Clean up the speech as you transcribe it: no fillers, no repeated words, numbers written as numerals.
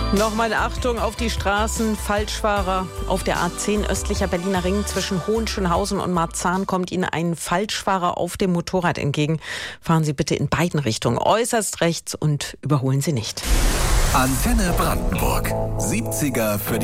Nochmal Achtung auf die Straßen. Falschfahrer auf der A10 östlicher Berliner Ring zwischen Hohenschönhausen und Marzahn kommt Ihnen ein Falschfahrer auf dem Motorrad entgegen. Fahren Sie bitte in beiden Richtungen äußerst rechts und überholen Sie nicht. Antenne Brandenburg. 70er für die